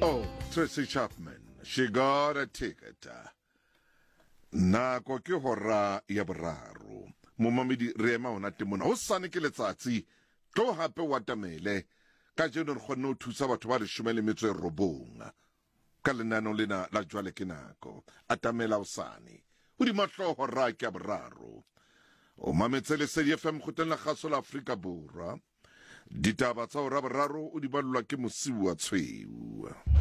Oh, Tracy Chapman, she got a ticket. Nako ke hora ya boraro. Momamedi re ema ona temona. Ho sane ke letsatsi. Tlo hape watamele. Ka jeno re kgonne ho thusa batho ba 19 ka lenaneo lena la jwale ke nako. Atamela o sane. Ho di mahlo hora ke ya boraro. O mametse Lesedi FM khoteng la kgaso la Afrika Borwa. Ditaba tsa hora boraro o di ballwa ke Mosiu wa Tshweu.